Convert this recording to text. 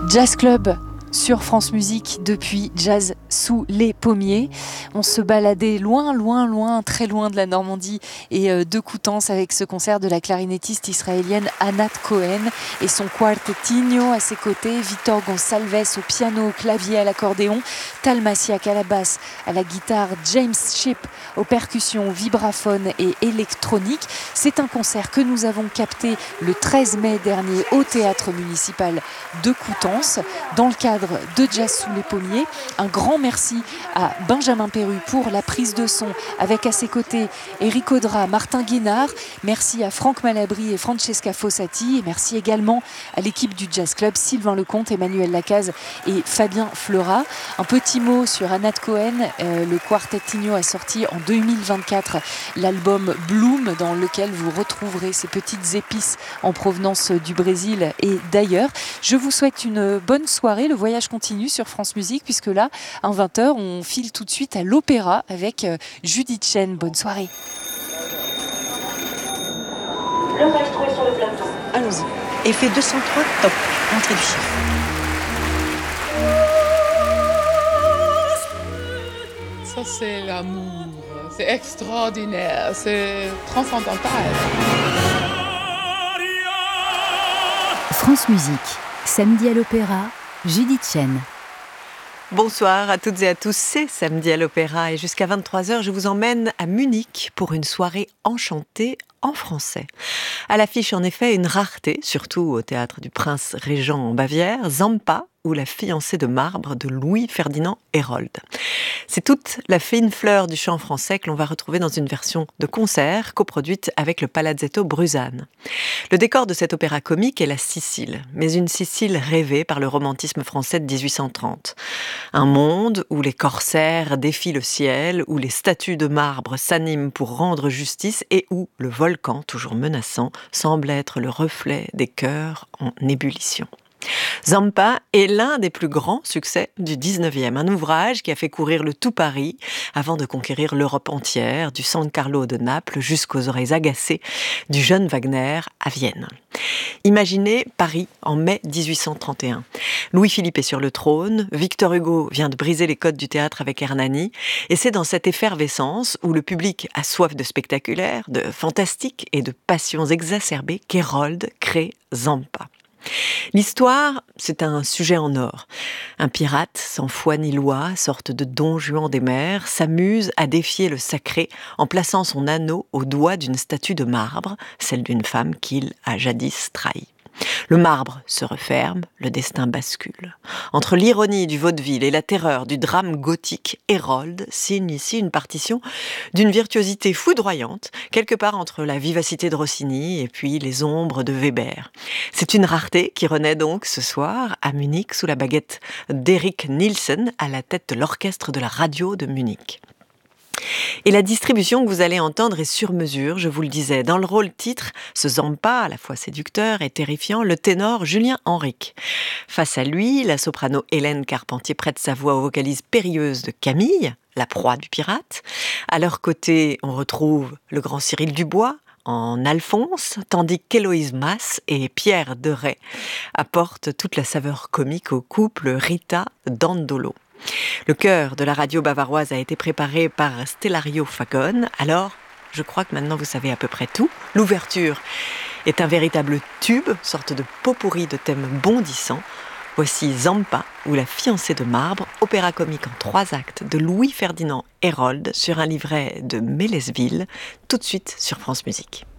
Jazz Club sur France Musique depuis Jazz sous les pommiers. On se baladait loin, très loin de la Normandie et de Coutances avec ce concert de la clarinettiste israélienne Anat Cohen et son quartetino à ses côtés, Victor Gonçalves au piano, au clavier, à l'accordéon, Tal Massiak à la basse, à la guitare, James Shipp aux percussions, vibraphone et électronique. C'est un concert que nous avons capté le 13 mai dernier au Théâtre municipal de Coutances dans le cadre de Jazz sous les pommiers. Un grand merci à Benjamin Perru pour la prise de son avec à ses côtés Éric Audra, Martin Guénard. Merci à Franck Malabry et Francesca Fossati et merci également à l'équipe du Jazz Club, Sylvain Lecomte, Emmanuel Lacaze et Fabien Fleurat. Un petit mot sur Anat Cohen. Le quartetino a sorti en 2024 l'album Bloom dans lequel vous retrouverez ces petites épices en provenance du Brésil et d'ailleurs. Je vous souhaite une bonne soirée. Le voyage continue sur France Musique puisque là, à 20h, on file tout de suite à l'opéra avec Judith Chen. Bonne soirée. Le maestro est sur le plateau. Allons-y. Effet 203, top. Entrée du chiffre. Ça, c'est l'amour. C'est extraordinaire. C'est transcendantal. France Musique, samedi à l'Opéra, Judith Chen. Bonsoir à toutes et à tous, c'est Samedi à l'Opéra et jusqu'à 23h, je vous emmène à Munich pour une soirée enchantée en français. À l'affiche, en effet, une rareté, surtout au théâtre du Prince Régent en Bavière, Zampa ou La fiancée de marbre de Louis-Ferdinand Hérold. C'est toute la fine fleur du chant français que l'on va retrouver dans une version de concert coproduite avec le Palazzetto Bruzane. Le décor de cet opéra comique est la Sicile, mais une Sicile rêvée par le romantisme français de 1830. Un monde où les corsaires défient le ciel, où les statues de marbre s'animent pour rendre justice et où le volcan, toujours menaçant, semble être le reflet des cœurs en ébullition. Zampa est l'un des plus grands succès du 19e, un ouvrage qui a fait courir le tout Paris avant de conquérir l'Europe entière, du San Carlo de Naples jusqu'aux oreilles agacées du jeune Wagner à Vienne. Imaginez Paris en mai 1831. Louis-Philippe est sur le trône, Victor Hugo vient de briser les codes du théâtre avec Hernani, et c'est dans cette effervescence où le public a soif de spectaculaire, de fantastique et de passions exacerbées qu'Hérold crée Zampa. L'histoire, c'est un sujet en or. Un pirate, sans foi ni loi, sorte de Don Juan des mers, s'amuse à défier le sacré en plaçant son anneau au doigt d'une statue de marbre, celle d'une femme qu'il a jadis trahie. Le marbre se referme, le destin bascule. Entre l'ironie du vaudeville et la terreur du drame gothique, Hérold signe ici une partition d'une virtuosité foudroyante, quelque part entre la vivacité de Rossini et puis les ombres de Weber. C'est une rareté qui renaît donc ce soir à Munich sous la baguette d'Eric Nielsen à la tête de l'orchestre de la radio de Munich. Et la distribution que vous allez entendre est sur mesure, je vous le disais. Dans le rôle titre, ce Zampa, à la fois séducteur et terrifiant, le ténor Julien Henrique. Face à lui, la soprano Hélène Carpentier prête sa voix aux vocalises périlleuses de Camille, la proie du pirate. À leur côté, on retrouve le grand Cyril Dubois, en Alphonse, tandis qu'Héloïse Masse et Pierre Deray apportent toute la saveur comique au couple Rita Dandolo. Le chœur de la radio bavaroise a été préparé par Stellario Fagon. Alors, je crois que maintenant vous savez à peu près tout. L'ouverture est un véritable tube, sorte de pot-pourri de thèmes bondissants. Voici Zampa ou La fiancée de marbre, opéra comique en 3 actes de Louis-Ferdinand Hérold sur un livret de Mélesville, tout de suite sur France Musique.